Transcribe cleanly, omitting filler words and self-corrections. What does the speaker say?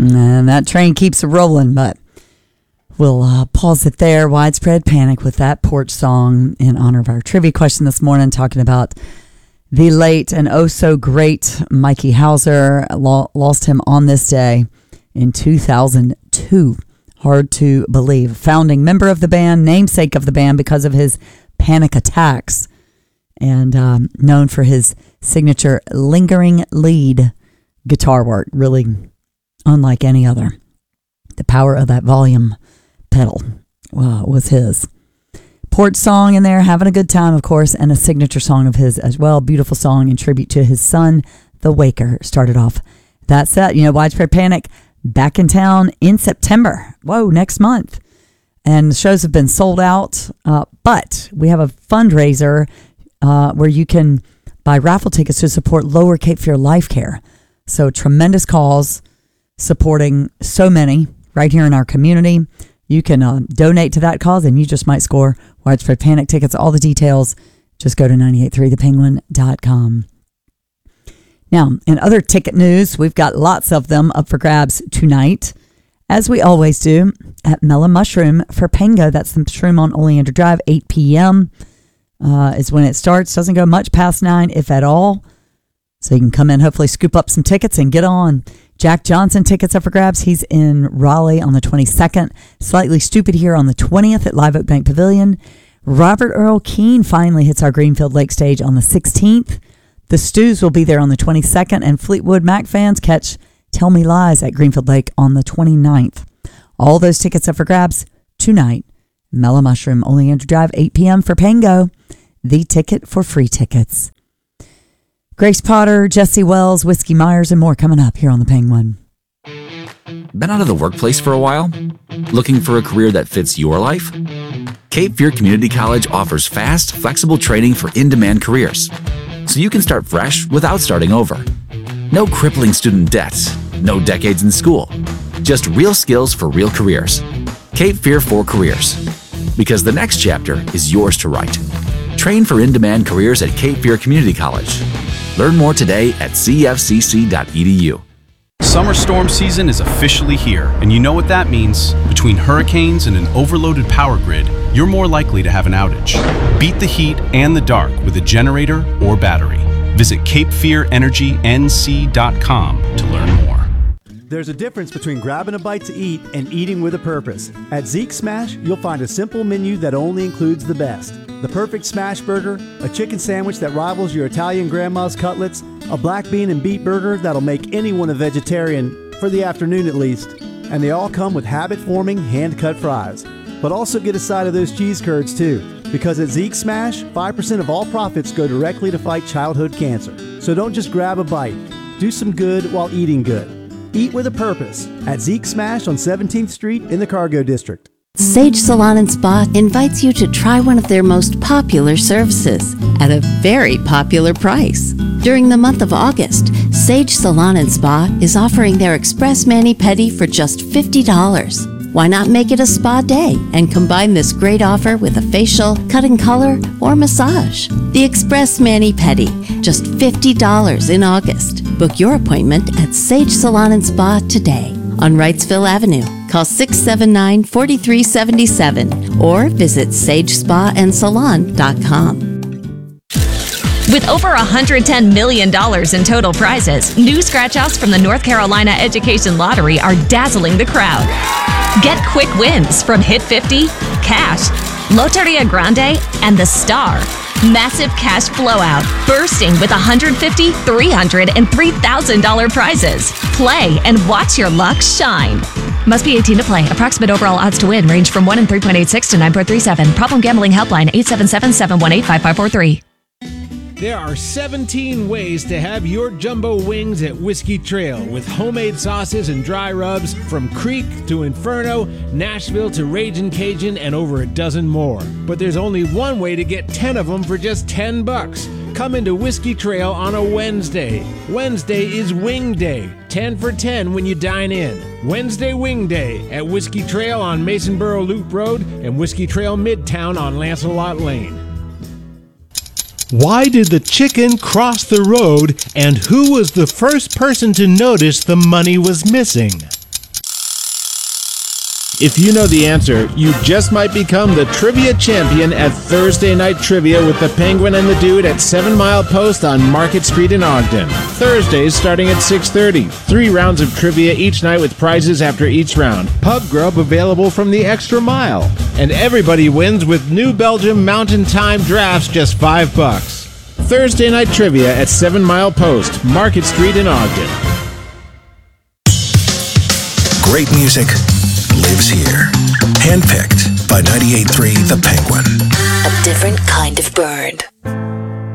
And that train keeps rolling, but we'll pause it there. Widespread panic with that porch song in honor of our trivia question this morning, talking about the late and oh so great Mikey Hauser. Lost him on this day in 2002. Hard to believe. Founding member of the band, namesake of the band because of his panic attacks, and known for his signature lingering lead guitar work. Really unlike any other. The power of that volume pedal was his. Porch song in there, having a good time, of course, and a signature song of his as well. Beautiful song in tribute to his son, The Waker, started off that set. Widespread Panic back in town in September. Next month. And the shows have been sold out, but we have a fundraiser where you can buy raffle tickets to support Lower Cape Fear Life Care. So tremendous cause, supporting so many right here in our community. You can donate to that cause, and you just might score Widespread Panic tickets. All the details, just go to 983thepenguin.com. Now, in other ticket news, we've got lots of them up for grabs tonight, as we always do, at Melon Mushroom for Pango. That's the Mushroom on Oleander Drive, 8 p.m. Is when it starts. Doesn't go much past 9, if at all. So you can come in, hopefully scoop up some tickets and get on. Jack Johnson tickets up for grabs. He's in Raleigh on the 22nd. Slightly Stupid here on the 20th at Live Oak Bank Pavilion. Robert Earl Keen finally hits our Greenfield Lake stage on the 16th. The Stews will be there on the 22nd. And Fleetwood Mac fans catch Tell Me Lies at Greenfield Lake on the 29th. All those tickets up for grabs tonight. Mellow Mushroom, Oleander Drive, 8 p.m. for Pango. The ticket for free tickets. Grace Potter, Jesse Wells, Whiskey Myers, and more coming up here on The Penguin. Been out of the workplace for a while? Looking for a career that fits your life? Cape Fear Community College offers fast, flexible training for in-demand careers, so you can start fresh without starting over. No crippling student debt, no decades in school, just real skills for real careers. Cape Fear for Careers, because the next chapter is yours to write. Train for in-demand careers at Cape Fear Community College. Learn more today at cfcc.edu. Summer storm season is officially here, and you know what that means. Between hurricanes and an overloaded power grid, you're more likely to have an outage. Beat the heat and the dark with a generator or battery. Visit CapeFearEnergyNC.com to learn more. There's a difference between grabbing a bite to eat and eating with a purpose. At Zeke Smash, you'll find a simple menu that only includes the best. The perfect smash burger, a chicken sandwich that rivals your Italian grandma's cutlets, a black bean and beet burger that'll make anyone a vegetarian, for the afternoon at least. And they all come with habit-forming, hand-cut fries. But also get a side of those cheese curds too, because at Zeke Smash, 5% of all profits go directly to fight childhood cancer. So don't just grab a bite. Do some good while eating good. Eat with a purpose at Zeke Smash on 17th Street in the Cargo District. Sage Salon and Spa invites you to try one of their most popular services at a very popular price. During the month of August, Sage Salon and Spa is offering their Express Mani-Pedi for just $50. Why not make it a spa day and combine this great offer with a facial, cutting color, or massage? The Express Mani-Pedi, just $50 in August. Book your appointment at Sage Salon and Spa today on Wrightsville Avenue. Call 679-4377 or visit sagespaandsalon.com. With over $110 million in total prizes, new scratch-offs from the North Carolina Education Lottery are dazzling the crowd. Get quick wins from Hit 50, Cash, Loteria Grande, and The Star. Massive cash blowout, bursting with $150, $300, and $3,000 prizes. Play and watch your luck shine. Must be 18 to play. Approximate overall odds to win range from 1 in 3.86 to 9.37. Problem gambling helpline 877-718-5543. There are 17 ways to have your jumbo wings at Whiskey Trail, with homemade sauces and dry rubs from Creek to Inferno, Nashville to Ragin' Cajun, and over a dozen more. But there's only one way to get 10 of them for just $10. Come into Whiskey Trail on a Wednesday. Wednesday is Wing Day. 10 for 10 when you dine in. Wednesday Wing Day at Whiskey Trail on Masonboro Loop Road and Whiskey Trail Midtown on Lancelot Lane. Why did the chicken cross the road, and who was the first person to notice the money was missing? If you know the answer, you just might become the trivia champion at Thursday Night Trivia with the Penguin and the Dude at 7 Mile Post on Market Street in Ogden. Thursdays starting at 6:30. 3 rounds of trivia each night with prizes after each round. Pub grub available from the Extra Mile. And everybody wins with New Belgium Mountain Time drafts, just $5. Thursday Night Trivia at 7 Mile Post, Market Street in Ogden. Great music lives here. Handpicked by 98.3 The Penguin. A different kind of bird.